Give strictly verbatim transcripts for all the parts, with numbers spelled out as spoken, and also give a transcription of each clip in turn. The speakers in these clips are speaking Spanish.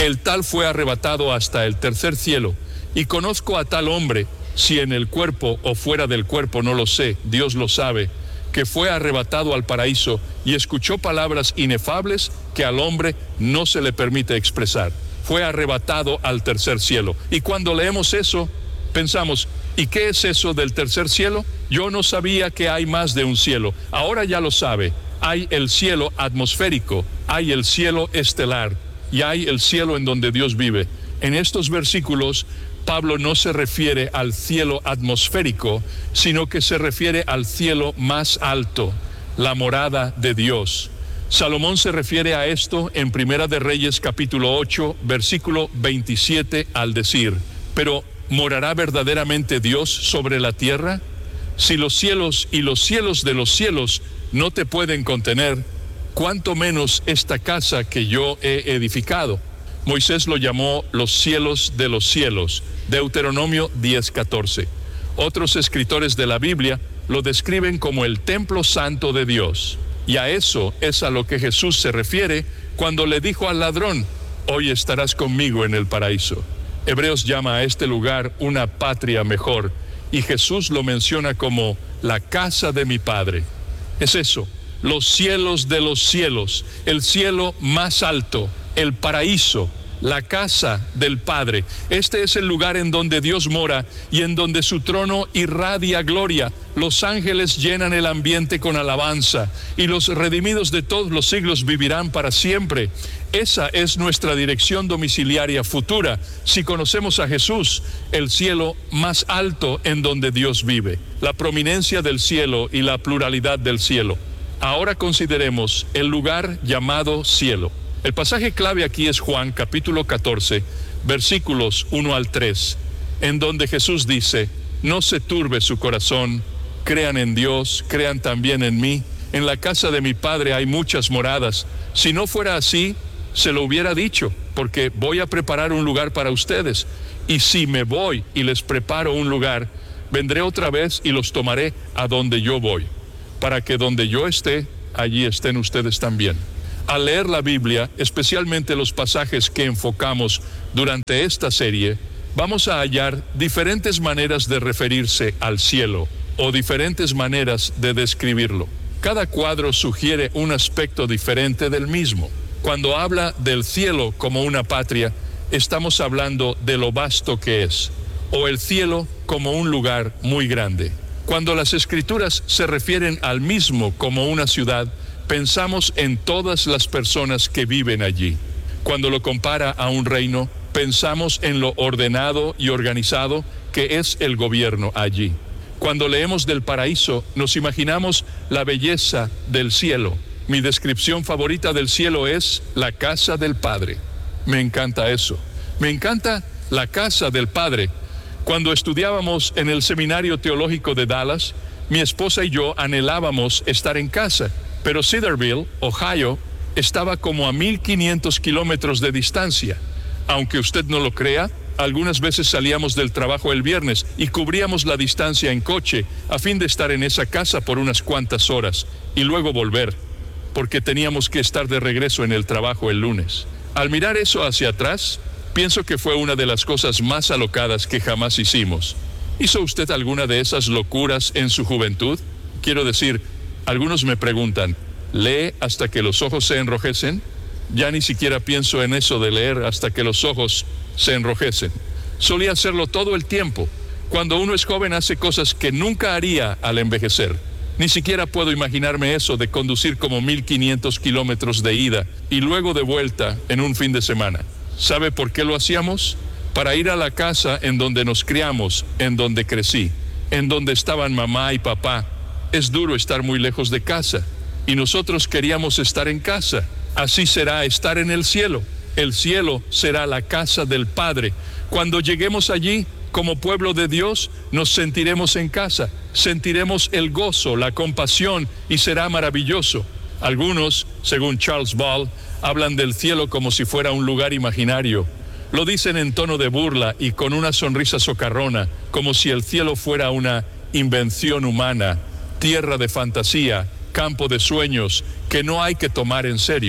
el tal fue arrebatado hasta el tercer cielo. Y conozco a tal hombre, si en el cuerpo o fuera del cuerpo, no lo sé, Dios lo sabe, que fue arrebatado al paraíso y escuchó palabras inefables que al hombre no se le permite expresar. Fue arrebatado al tercer cielo. Y cuando leemos eso, pensamos, ¿y qué es eso del tercer cielo? Yo no sabía que hay más de un cielo. Ahora ya lo sabe. Hay el cielo atmosférico, hay el cielo estelar y hay el cielo en donde Dios vive. En estos versículos, Pablo no se refiere al cielo atmosférico, sino que se refiere al cielo más alto, la morada de Dios. Salomón se refiere a esto en Primera de Reyes capítulo ocho, versículo veintisiete, al decir, pero ¿morará verdaderamente Dios sobre la tierra? Si los cielos y los cielos de los cielos no te pueden contener, cuánto menos esta casa que yo he edificado. Moisés lo llamó los cielos de los cielos, Deuteronomio diez, catorce. Otros escritores de la Biblia lo describen como el templo santo de Dios. Y a eso es a lo que Jesús se refiere cuando le dijo al ladrón, hoy estarás conmigo en el paraíso. Hebreos llama a este lugar una patria mejor, y Jesús lo menciona como la casa de mi Padre. Es eso, los cielos de los cielos, el cielo más alto, el paraíso, la casa del Padre. Este es el lugar en donde Dios mora y en donde su trono irradia gloria. Los ángeles llenan el ambiente con alabanza y los redimidos de todos los siglos vivirán para siempre. Esa es nuestra dirección domiciliaria futura, si conocemos a Jesús, el cielo más alto en donde Dios vive, la prominencia del cielo y la pluralidad del cielo. Ahora consideremos el lugar llamado cielo. El pasaje clave aquí es Juan capítulo catorce, versículos uno al tres, en donde Jesús dice, no se turbe su corazón, crean en Dios, crean también en mí. En la casa de mi Padre hay muchas moradas. Si no fuera así, se lo hubiera dicho, porque voy a preparar un lugar para ustedes. Y si me voy y les preparo un lugar, vendré otra vez y los tomaré a donde yo voy, para que donde yo esté, allí estén ustedes también. Al leer la Biblia, especialmente los pasajes que enfocamos durante esta serie, vamos a hallar diferentes maneras de referirse al cielo o diferentes maneras de describirlo. Cada cuadro sugiere un aspecto diferente del mismo. Cuando habla del cielo como una patria, estamos hablando de lo vasto que es, o el cielo como un lugar muy grande. Cuando las Escrituras se refieren al mismo como una ciudad, pensamos en todas las personas que viven allí. Cuando lo compara a un reino, pensamos en lo ordenado y organizado que es el gobierno allí. Cuando leemos del paraíso, nos imaginamos la belleza del cielo. Mi descripción favorita del cielo es la casa del Padre. Me encanta eso. Me encanta la casa del Padre. Cuando estudiábamos en el Seminario Teológico de Dallas, mi esposa y yo anhelábamos estar en casa. Pero Cedarville, Ohio, estaba como a mil quinientos kilómetros de distancia. Aunque usted no lo crea, algunas veces salíamos del trabajo el viernes y cubríamos la distancia en coche a fin de estar en esa casa por unas cuantas horas y luego volver, porque teníamos que estar de regreso en el trabajo el lunes. Al mirar eso hacia atrás, pienso que fue una de las cosas más alocadas que jamás hicimos. ¿Hizo usted alguna de esas locuras en su juventud? Quiero decir, algunos me preguntan, ¿lee hasta que los ojos se enrojecen? Ya ni siquiera pienso en eso de leer hasta que los ojos se enrojecen. Solía hacerlo todo el tiempo. Cuando uno es joven hace cosas que nunca haría al envejecer. Ni siquiera puedo imaginarme eso de conducir como mil quinientos kilómetros de ida y luego de vuelta en un fin de semana. ¿Sabe por qué lo hacíamos? Para ir a la casa en donde nos criamos, en donde crecí, en donde estaban mamá y papá. Es duro estar muy lejos de casa y nosotros queríamos estar en casa. Así será estar en el cielo. El cielo será la casa del Padre. Cuando lleguemos allí, como pueblo de Dios, nos sentiremos en casa, sentiremos el gozo, la compasión y será maravilloso. Algunos, según Charles Ball, hablan del cielo como si fuera un lugar imaginario. Lo dicen en tono de burla y con una sonrisa socarrona, como si el cielo fuera una invención humana, tierra de fantasía, campo de sueños, que no hay que tomar en serio.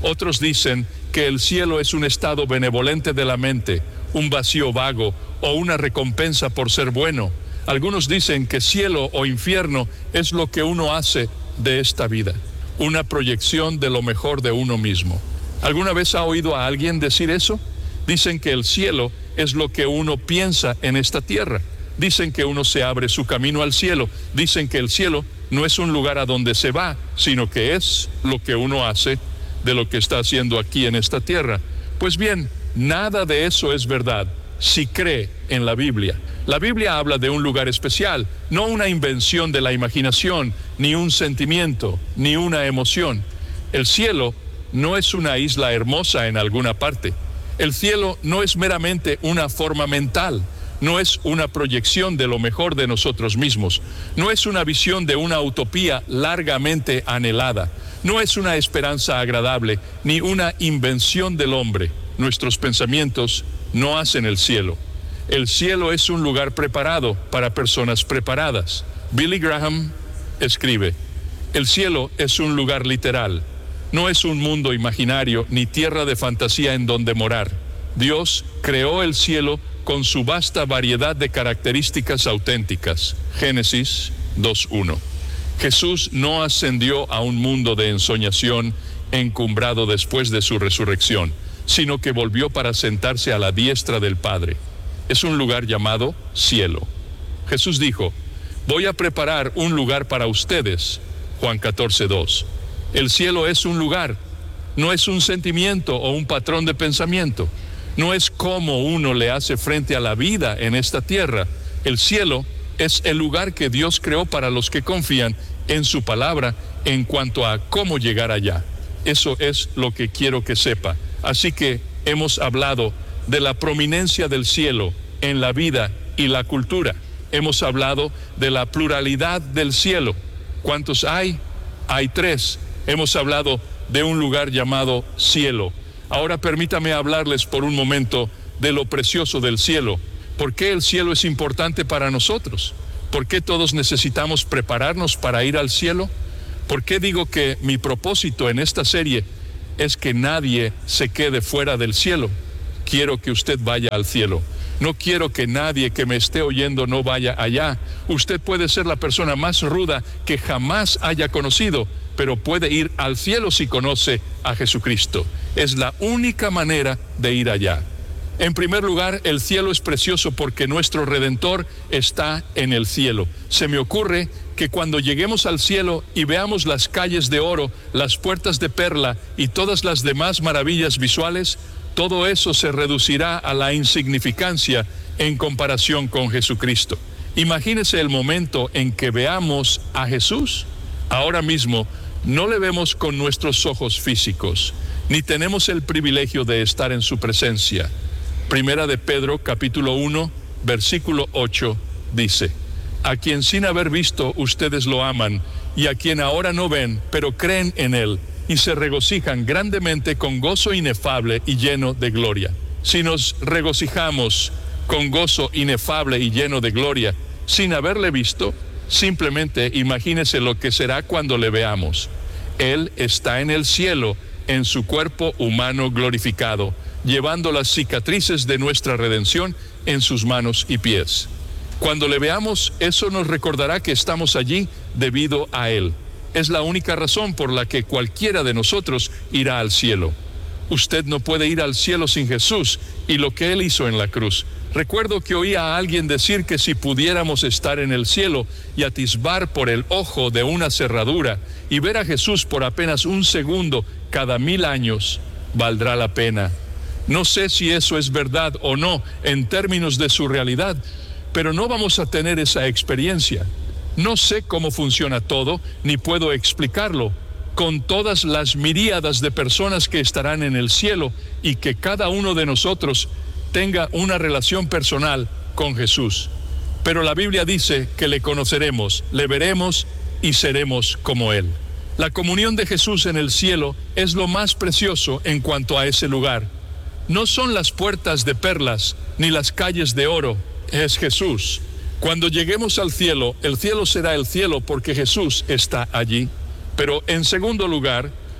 Otros dicen que el cielo es un estado benevolente de la mente, un vacío vago o una recompensa por ser bueno. Algunos dicen que cielo o infierno es lo que uno hace de esta vida, una proyección de lo mejor de uno mismo. ¿Alguna vez ha oído a alguien decir eso? Dicen que el cielo es lo que uno piensa en esta tierra. Dicen que uno se abre su camino al cielo. Dicen que el cielo no es un lugar a donde se va, sino que es lo que uno hace de lo que está haciendo aquí en esta tierra. Pues bien, nada de eso es verdad si cree en la Biblia. La Biblia habla de un lugar especial, no una invención de la imaginación, ni un sentimiento, ni una emoción. El cielo no es una isla hermosa en alguna parte. El cielo no es meramente una forma mental, no es una proyección de lo mejor de nosotros mismos, no es una visión de una utopía largamente anhelada, no es una esperanza agradable, ni una invención del hombre. Nuestros pensamientos no hacen el cielo. El cielo es un lugar preparado para personas preparadas. Billy Graham escribe: el cielo es un lugar literal, no es un mundo imaginario ni tierra de fantasía en donde morar. Dios creó el cielo con su vasta variedad de características auténticas. Génesis dos uno. Jesús no ascendió a un mundo de ensoñación encumbrado después de su resurrección, sino que volvió para sentarse a la diestra del Padre. Es un lugar llamado cielo. Jesús dijo: voy a preparar un lugar para ustedes. Juan catorce dos. El cielo es un lugar, no es un sentimiento o un patrón de pensamiento. No es cómo uno le hace frente a la vida en esta tierra. El cielo es el lugar que Dios creó para los que confían en su palabra en cuanto a cómo llegar allá. Eso es lo que quiero que sepa. Así que hemos hablado de la prominencia del cielo en la vida y la cultura. Hemos hablado de la pluralidad del cielo. ¿Cuántos hay? Hay tres. Hemos hablado de un lugar llamado cielo. Ahora permítame hablarles por un momento de lo precioso del cielo. ¿Por qué el cielo es importante para nosotros? ¿Por qué todos necesitamos prepararnos para ir al cielo? ¿Por qué digo que mi propósito en esta serie es que nadie se quede fuera del cielo? Quiero que usted vaya al cielo. No quiero que nadie que me esté oyendo no vaya allá. Usted puede ser la persona más ruda que jamás haya conocido, pero puede ir al cielo si conoce a Jesucristo. Es la única manera de ir allá. En primer lugar, el cielo es precioso porque nuestro Redentor está en el cielo. Se me ocurre que cuando lleguemos al cielo y veamos las calles de oro, las puertas de perla y todas las demás maravillas visuales, todo eso se reducirá a la insignificancia en comparación con Jesucristo. Imagínese el momento en que veamos a Jesús. Ahora mismo no le vemos con nuestros ojos físicos, ni tenemos el privilegio de estar en su presencia. Primera de Pedro, capítulo uno, versículo ocho, dice: a quien sin haber visto ustedes lo aman, y a quien ahora no ven, pero creen en él, y se regocijan grandemente con gozo inefable y lleno de gloria. Si nos regocijamos con gozo inefable y lleno de gloria, sin haberle visto, simplemente imagínese lo que será cuando le veamos. Él está en el cielo, en su cuerpo humano glorificado, llevando las cicatrices de nuestra redención en sus manos y pies. Cuando le veamos, eso nos recordará que estamos allí debido a Él. Es la única razón por la que cualquiera de nosotros irá al cielo. Usted no puede ir al cielo sin Jesús y lo que Él hizo en la cruz. Recuerdo que oí a alguien decir que si pudiéramos estar en el cielo y atisbar por el ojo de una cerradura y ver a Jesús por apenas un segundo cada mil años, valdrá la pena. No sé si eso es verdad o no en términos de su realidad, pero no vamos a tener esa experiencia. No sé cómo funciona todo, ni puedo explicarlo, con todas las miríadas de personas que estarán en el cielo y que cada uno de nosotros tenga una relación personal con Jesús. Pero la Biblia dice que le conoceremos, le veremos y seremos como Él. La comunión de Jesús en el cielo es lo más precioso en cuanto a ese lugar. No son las puertas de perlas ni las calles de oro, es Jesús. Cuando lleguemos al cielo, el cielo será el cielo porque Jesús está allí. Pero en segundo lugar,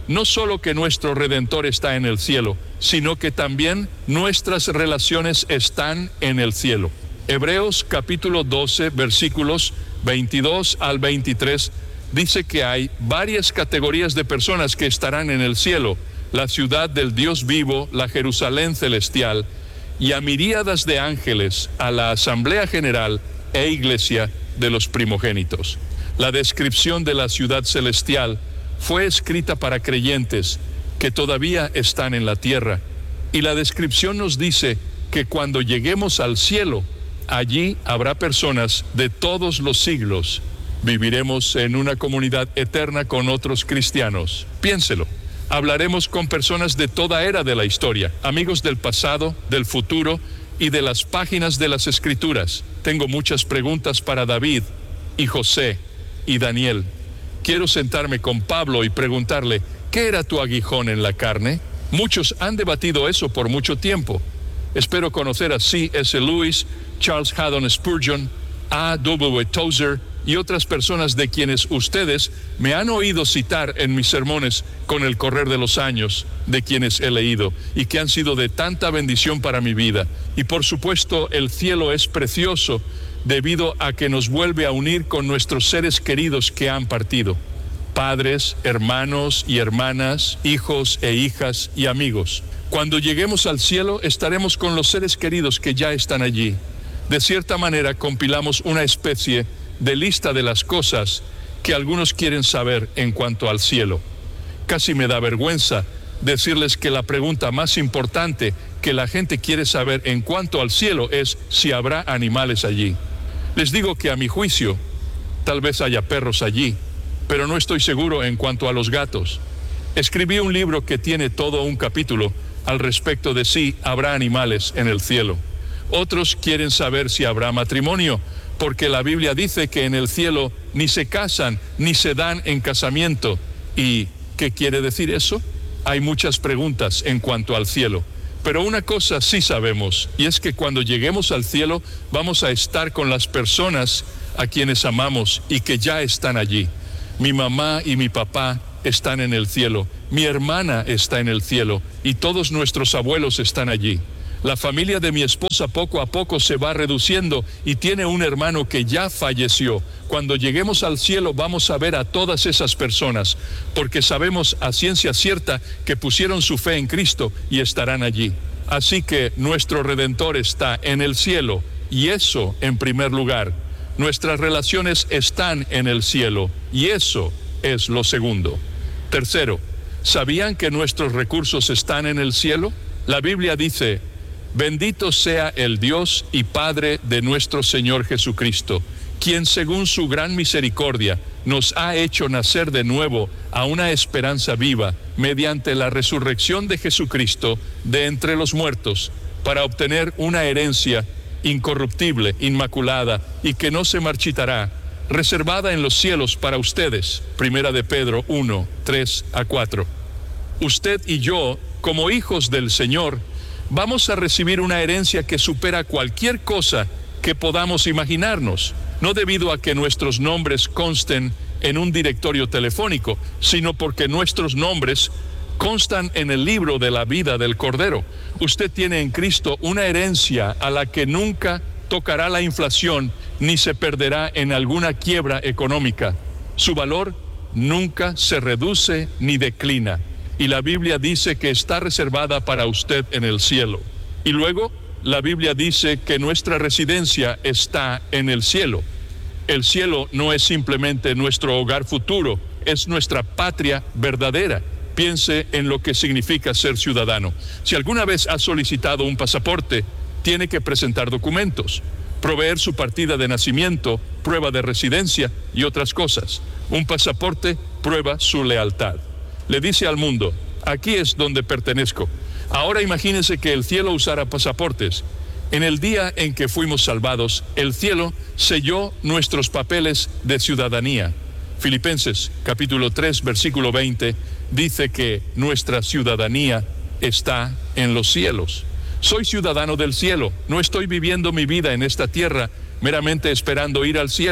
no solo que nuestro Redentor está en el cielo, sino que también nuestras relaciones están en el cielo. Hebreos capítulo doce, versículos veintidós al veintitrés, dice que hay varias categorías de personas que estarán en el cielo: la ciudad del Dios vivo, la Jerusalén celestial, y a miríadas de ángeles, a la asamblea general e iglesia de los primogénitos. La descripción de la ciudad celestial fue escrita para creyentes que todavía están en la tierra, y la descripción nos dice que cuando lleguemos al cielo, allí habrá personas de todos los siglos. Viviremos en una comunidad eterna con otros cristianos. Piénselo. Hablaremos con personas de toda era de la historia, amigos del pasado, del futuro y de las páginas de las Escrituras. Tengo muchas preguntas para David y José y Daniel. Quiero sentarme con Pablo y preguntarle, ¿qué era tu aguijón en la carne? Muchos han debatido eso por mucho tiempo. Espero conocer a C S Lewis, Charles Haddon Spurgeon, A W Tozer y otras personas de quienes ustedes me han oído citar en mis sermones con el correr de los años, de quienes he leído y que han sido de tanta bendición para mi vida. Y por supuesto, el cielo es precioso debido a que nos vuelve a unir con nuestros seres queridos que han partido: padres, hermanos y hermanas, hijos e hijas y amigos. Cuando lleguemos al cielo, estaremos con los seres queridos que ya están allí. De cierta manera, compilamos una especie de lista de las cosas que algunos quieren saber en cuanto al cielo. Casi me da vergüenza decirles que la pregunta más importante que la gente quiere saber en cuanto al cielo es si habrá animales allí. Les digo que a mi juicio, tal vez haya perros allí, pero no estoy seguro en cuanto a los gatos. Escribí un libro que tiene todo un capítulo al respecto de si habrá animales en el cielo. Otros quieren saber si habrá matrimonio, porque la Biblia dice que en el cielo ni se casan ni se dan en casamiento. ¿Y qué quiere decir eso? Hay muchas preguntas en cuanto al cielo, pero una cosa sí sabemos, y es que cuando lleguemos al cielo vamos a estar con las personas a quienes amamos y que ya están allí. Mi mamá y mi papá están en el cielo, mi hermana está en el cielo y todos nuestros abuelos están allí. La familia de mi esposa poco a poco se va reduciendo y tiene un hermano que ya falleció. Cuando lleguemos al cielo vamos a ver a todas esas personas, porque sabemos a ciencia cierta que pusieron su fe en Cristo y estarán allí. Así que nuestro Redentor está en el cielo, y eso en primer lugar. Nuestras relaciones están en el cielo, y eso es lo segundo. Tercero, ¿sabían que nuestros recursos están en el cielo? La Biblia dice: bendito sea el Dios y Padre de nuestro Señor Jesucristo, quien según su gran misericordia nos ha hecho nacer de nuevo a una esperanza viva mediante la resurrección de Jesucristo de entre los muertos, para obtener una herencia incorruptible, inmaculada y que no se marchitará, reservada en los cielos para ustedes. Primera de Pedro uno, tres a cuatro. Usted y yo, como hijos del Señor, vamos a recibir una herencia que supera cualquier cosa que podamos imaginarnos, no debido a que nuestros nombres consten en un directorio telefónico, sino porque nuestros nombres constan en el libro de la vida del Cordero. Usted tiene en Cristo una herencia a la que nunca tocará la inflación ni se perderá en alguna quiebra económica. Su valor nunca se reduce ni declina. Y la Biblia dice que está reservada para usted en el cielo. Y luego, la Biblia dice que nuestra residencia está en el cielo. El cielo no es simplemente nuestro hogar futuro, es nuestra patria verdadera. Piense en lo que significa ser ciudadano. Si alguna vez ha solicitado un pasaporte, tiene que presentar documentos, proveer su partida de nacimiento, prueba de residencia y otras cosas. Un pasaporte prueba su lealtad. Le dice al mundo: aquí es donde pertenezco. Ahora imagínense que el cielo usara pasaportes. En el día en que fuimos salvados, el cielo selló nuestros papeles de ciudadanía. Filipenses capítulo tres, versículo veinte, dice que nuestra ciudadanía está en los cielos. Soy ciudadano del cielo, no estoy viviendo mi vida en esta tierra meramente esperando ir al cielo.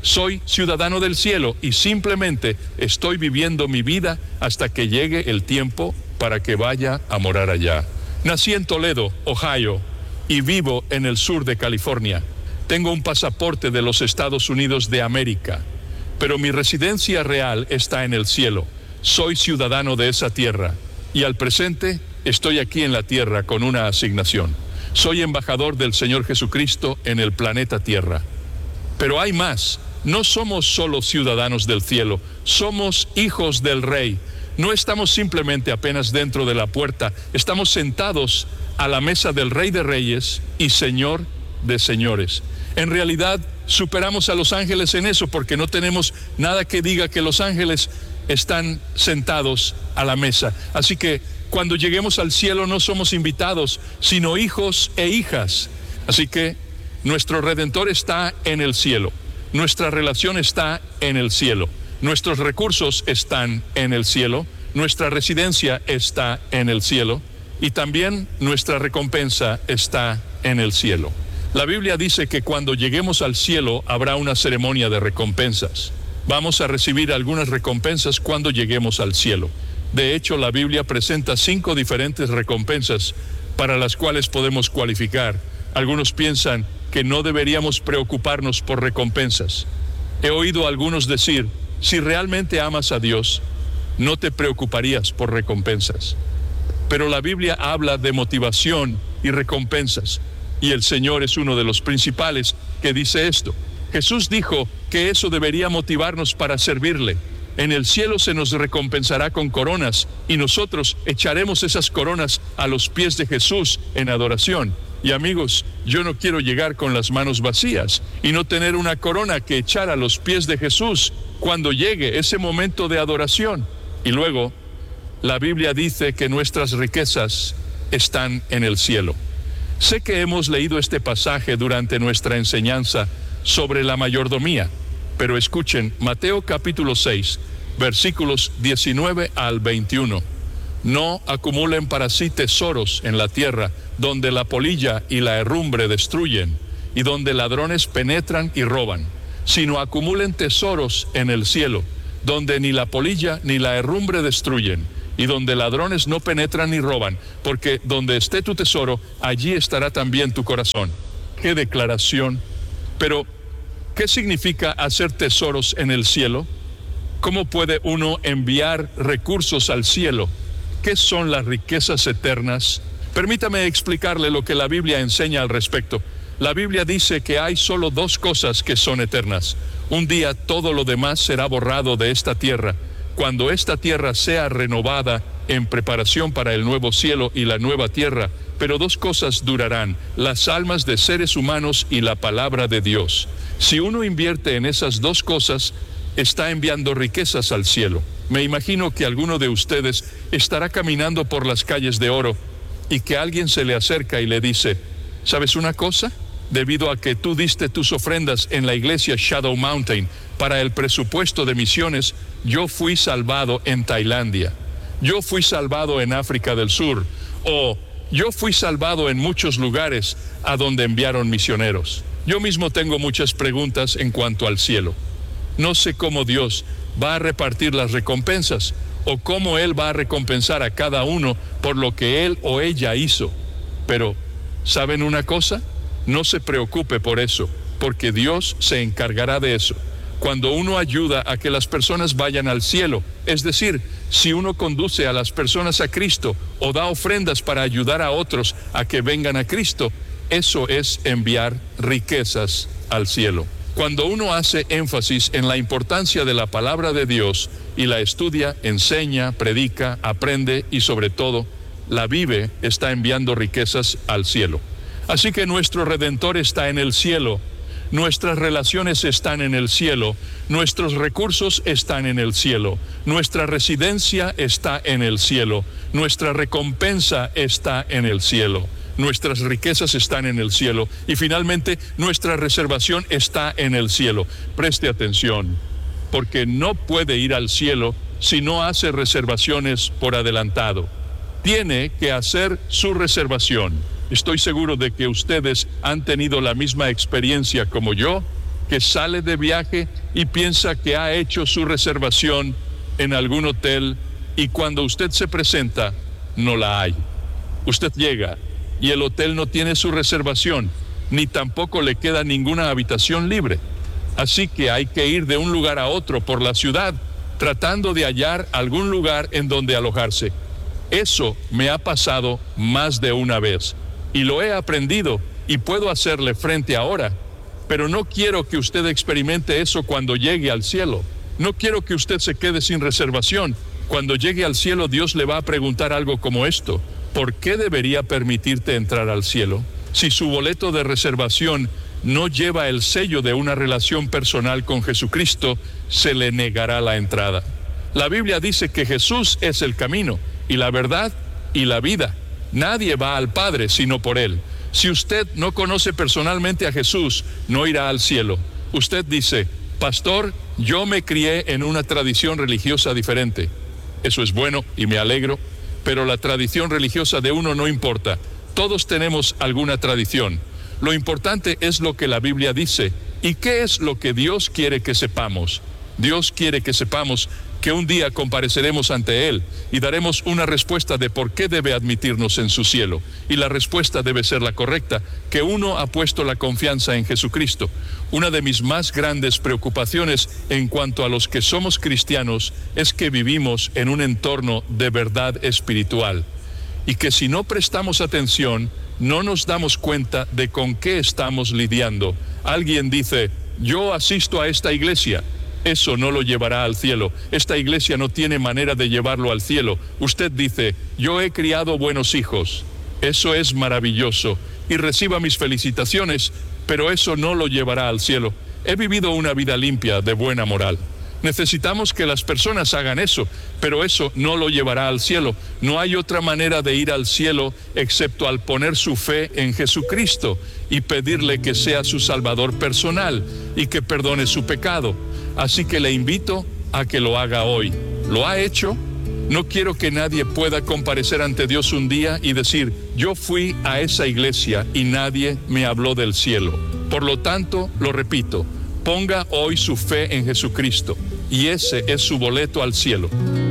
Soy ciudadano del cielo y simplemente estoy viviendo mi vida hasta que llegue el tiempo para que vaya a morar allá. Nací en Toledo, Ohio, y vivo en el sur de California. Tengo un pasaporte de los Estados Unidos de América, pero mi residencia real está en el cielo. Soy ciudadano de esa tierra y al presente estoy aquí en la tierra con una asignación. Soy embajador del Señor Jesucristo en el planeta Tierra. Pero hay más. No somos solo ciudadanos del cielo, somos hijos del Rey. No estamos simplemente apenas dentro de la puerta, estamos sentados a la mesa del Rey de Reyes y Señor de Señores. En realidad, superamos a los ángeles en eso, porque no tenemos nada que diga que los ángeles están sentados a la mesa. Así que cuando lleguemos al cielo no somos invitados, sino hijos e hijas. Así que nuestro Redentor está en el cielo, nuestra relación está en el cielo. Nuestros recursos están en el cielo, nuestra residencia está en el cielo y también nuestra recompensa está en el cielo. La Biblia dice que cuando lleguemos al cielo habrá una ceremonia de recompensas. Vamos a recibir algunas recompensas cuando lleguemos al cielo. De hecho, la Biblia presenta cinco diferentes recompensas para las cuales podemos cualificar. Algunos piensan que no deberíamos preocuparnos por recompensas. He oído a algunos decir: si realmente amas a Dios, no te preocuparías por recompensas. Pero la Biblia habla de motivación y recompensas, y el Señor es uno de los principales que dice esto. Jesús dijo que eso debería motivarnos para servirle. En el cielo se nos recompensará con coronas, y nosotros echaremos esas coronas a los pies de Jesús en adoración. Y amigos, yo no quiero llegar con las manos vacías y no tener una corona que echar a los pies de Jesús cuando llegue ese momento de adoración. Y luego, la Biblia dice que nuestras riquezas están en el cielo. Sé que hemos leído este pasaje durante nuestra enseñanza sobre la mayordomía, pero escuchen Mateo capítulo seis, versículos diecinueve al veintiuno. No acumulen para sí tesoros en la tierra, donde la polilla y la herrumbre destruyen, y donde ladrones penetran y roban, sino acumulen tesoros en el cielo, donde ni la polilla ni la herrumbre destruyen, y donde ladrones no penetran ni roban, porque donde esté tu tesoro, allí estará también tu corazón. ¡Qué declaración! Pero, ¿qué significa hacer tesoros en el cielo? ¿Cómo puede uno enviar recursos al cielo? ¿Qué son las riquezas eternas? Permítame explicarle lo que la Biblia enseña al respecto. La Biblia dice que hay solo dos cosas que son eternas. Un día todo lo demás será borrado de esta tierra. Cuando esta tierra sea renovada en preparación para el nuevo cielo y la nueva tierra, pero dos cosas durarán: las almas de seres humanos y la palabra de Dios. Si uno invierte en esas dos cosas, está enviando riquezas al cielo. Me imagino que alguno de ustedes estará caminando por las calles de oro y que alguien se le acerca y le dice: ¿sabes una cosa? Debido a que tú diste tus ofrendas en la iglesia Shadow Mountain para el presupuesto de misiones, yo fui salvado en Tailandia, yo fui salvado en África del Sur, o yo fui salvado en muchos lugares a donde enviaron misioneros. Yo mismo tengo muchas preguntas en cuanto al cielo. No sé cómo Dios va a repartir las recompensas o cómo Él va a recompensar a cada uno por lo que él o ella hizo. Pero, ¿saben una cosa? No se preocupe por eso, porque Dios se encargará de eso. Cuando uno ayuda a que las personas vayan al cielo, es decir, si uno conduce a las personas a Cristo o da ofrendas para ayudar a otros a que vengan a Cristo, eso es enviar riquezas al cielo. Cuando uno hace énfasis en la importancia de la palabra de Dios y la estudia, enseña, predica, aprende y sobre todo la vive, está enviando riquezas al cielo. Así que nuestro Redentor está en el cielo, nuestras relaciones están en el cielo, nuestros recursos están en el cielo, nuestra residencia está en el cielo, nuestra recompensa está en el cielo. Nuestras riquezas están en el cielo y finalmente nuestra reservación está en el cielo. Preste atención, porque no puede ir al cielo si no hace reservaciones por adelantado. Tiene que hacer su reservación. Estoy seguro de que ustedes han tenido la misma experiencia como yo que sale de viaje y piensa que ha hecho su reservación en algún hotel y cuando usted se presenta, no la hay. Usted llega y el hotel no tiene su reservación, ni tampoco le queda ninguna habitación libre. Así que hay que ir de un lugar a otro por la ciudad, tratando de hallar algún lugar en donde alojarse. Eso me ha pasado más de una vez, y lo he aprendido y puedo hacerle frente ahora. Pero no quiero que usted experimente eso cuando llegue al cielo. No quiero que usted se quede sin reservación. Cuando llegue al cielo, Dios le va a preguntar algo como esto: ¿por qué debería permitirte entrar al cielo? Si su boleto de reservación no lleva el sello de una relación personal con Jesucristo, se le negará la entrada. La Biblia dice que Jesús es el camino, y la verdad, y la vida. Nadie va al Padre sino por Él. Si usted no conoce personalmente a Jesús, no irá al cielo. Usted dice: pastor, yo me crié en una tradición religiosa diferente. Eso es bueno y me alegro, pero la tradición religiosa de uno no importa. Todos tenemos alguna tradición. Lo importante es lo que la Biblia dice. ¿Y qué es lo que Dios quiere que sepamos? Dios quiere que sepamos que un día compareceremos ante Él y daremos una respuesta de por qué debe admitirnos en su cielo. Y la respuesta debe ser la correcta, que uno ha puesto la confianza en Jesucristo. Una de mis más grandes preocupaciones en cuanto a los que somos cristianos es que vivimos en un entorno de verdad espiritual y que si no prestamos atención, no nos damos cuenta de con qué estamos lidiando. Alguien dice: yo asisto a esta iglesia. Eso no lo llevará al cielo. Esta iglesia no tiene manera de llevarlo al cielo. Usted dice: yo he criado buenos hijos. Eso es maravilloso y reciba mis felicitaciones, pero eso no lo llevará al cielo. He vivido una vida limpia, de buena moral. Necesitamos que las personas hagan eso, pero eso no lo llevará al cielo. No hay otra manera de ir al cielo excepto al poner su fe en Jesucristo y pedirle que sea su Salvador personal y que perdone su pecado. Así que le invito a que lo haga hoy. ¿Lo ha hecho? No quiero que nadie pueda comparecer ante Dios un día y decir: yo fui a esa iglesia y nadie me habló del cielo. Por lo tanto, lo repito, ponga hoy su fe en Jesucristo y ese es su boleto al cielo.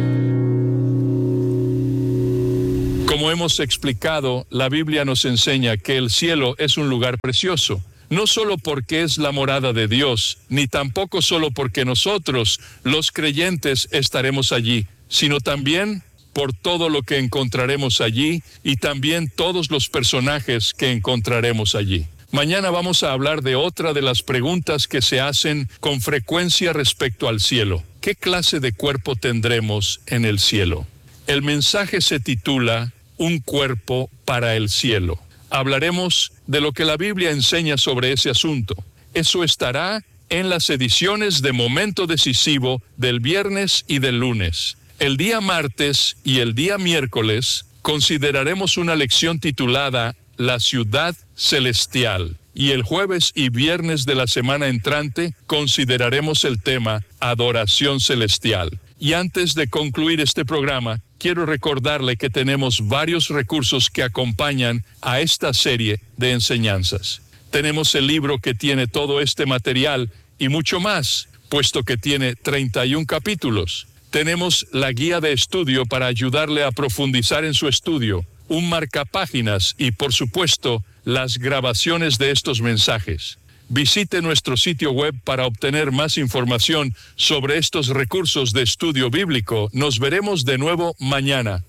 Como hemos explicado, la Biblia nos enseña que el cielo es un lugar precioso. No solo porque es la morada de Dios, ni tampoco solo porque nosotros, los creyentes, estaremos allí, sino también por todo lo que encontraremos allí y también todos los personajes que encontraremos allí. Mañana vamos a hablar de otra de las preguntas que se hacen con frecuencia respecto al cielo. ¿Qué clase de cuerpo tendremos en el cielo? El mensaje se titula Un cuerpo para el cielo. Hablaremos de lo que la Biblia enseña sobre ese asunto. Eso estará en las ediciones de Momento Decisivo del viernes y del lunes. El día martes y el día miércoles consideraremos una lección titulada La Ciudad Celestial. Y el jueves y viernes de la semana entrante consideraremos el tema Adoración Celestial. Y antes de concluir este programa, quiero recordarle que tenemos varios recursos que acompañan a esta serie de enseñanzas. Tenemos el libro que tiene todo este material y mucho más, puesto que tiene treinta y un capítulos. Tenemos la guía de estudio para ayudarle a profundizar en su estudio, un marcapáginas y, por supuesto, las grabaciones de estos mensajes. Visite nuestro sitio web para obtener más información sobre estos recursos de estudio bíblico. Nos veremos de nuevo mañana.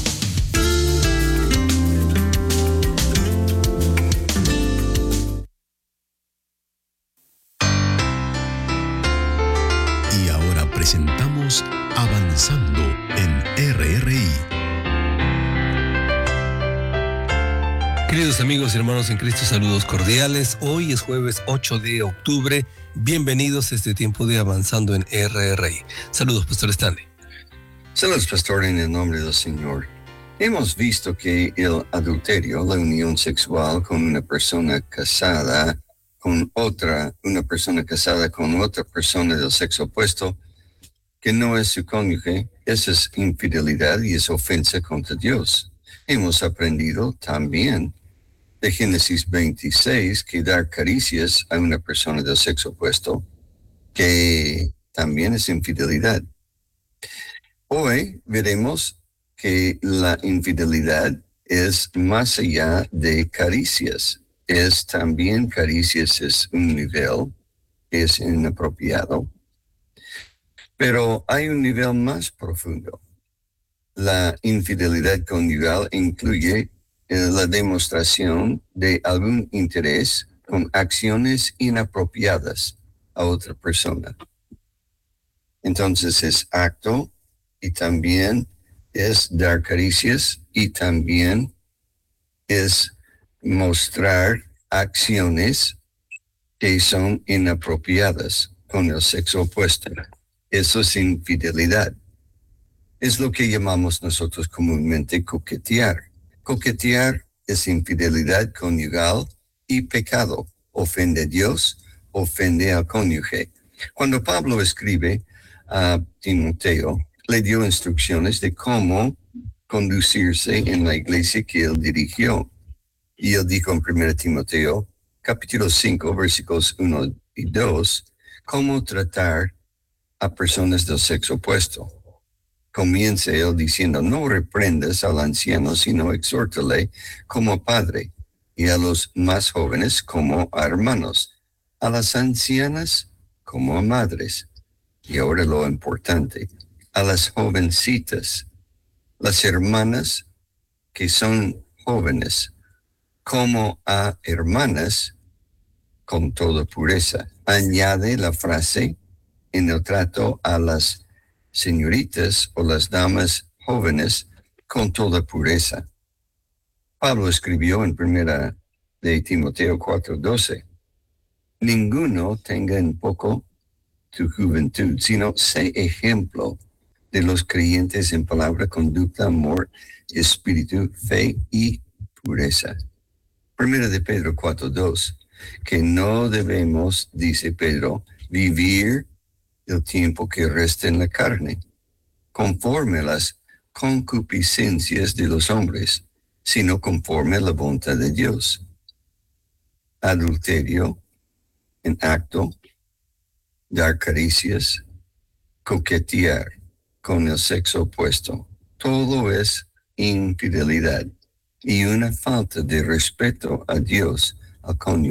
Y ahora presentamos Avanzando en R R I. Queridos amigos y hermanos en Cristo, saludos cordiales. Hoy es jueves ocho de octubre. Bienvenidos a este tiempo de Avanzando en R R I. Saludos, Pastor Stanley. Saludos, Pastor, en el nombre del Señor. Hemos visto que el adulterio, la unión sexual con una persona casada con otra, una persona casada con otra persona del sexo opuesto, que no es su cónyuge, esa es infidelidad y es ofensa contra Dios. Hemos aprendido también de Génesis veintiséis que dar caricias a una persona del sexo opuesto, que también es infidelidad. Hoy veremos que la infidelidad es más allá de caricias. Es también caricias, es un nivel que es inapropiado. Pero hay un nivel más profundo. La infidelidad conyugal incluye eh, la demostración de algún interés con acciones inapropiadas a otra persona. Entonces es acto y también es dar caricias y también es mostrar acciones que son inapropiadas con el sexo opuesto. Eso es infidelidad. Es lo que llamamos nosotros comúnmente coquetear. Coquetear es infidelidad conyugal y pecado. Ofende a Dios, ofende al cónyuge. Cuando Pablo escribe a Timoteo, le dio instrucciones de cómo conducirse en la iglesia que él dirigió. Y él dijo en primera Timoteo, capítulo cinco, versículos uno y dos, cómo tratar a personas del sexo opuesto. Comienza él diciendo, no reprendas al anciano, sino exhórtale como padre, y a los más jóvenes como a hermanos, a las ancianas como a madres. Y ahora lo importante, a las jovencitas, las hermanas que son jóvenes, como a hermanas con toda pureza. Añade la frase en el trato a las señoritas o las damas jóvenes con toda pureza. Pablo escribió en primera de Timoteo cuatro doce, ninguno tenga en poco tu juventud, sino sé ejemplo de los creyentes en palabra, conducta, amor, espíritu, fe y pureza. Primera de Pedro cuatro dos, que no debemos, dice Pedro, vivir el tiempo que resta en la carne, conforme a las concupiscencias de los hombres, sino conforme a la voluntad de Dios. Adulterio en acto, dar caricias, coquetear con el sexo opuesto, todo es infidelidad y una falta de respeto a Dios, al cónyuge.